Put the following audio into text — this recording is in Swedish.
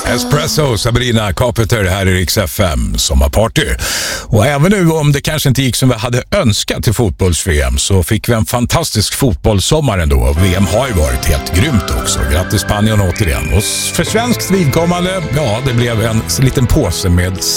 Espresso, Sabrina Carpenter här i Rix FM, sommarparty. Och även nu om det kanske inte gick som vi hade önskat till fotbolls-VM så fick vi en fantastisk fotbollssommar ändå. VM har ju varit helt grymt också. Grattis Spanien återigen. Och för svenskt vidkommande, ja, det blev en liten påse med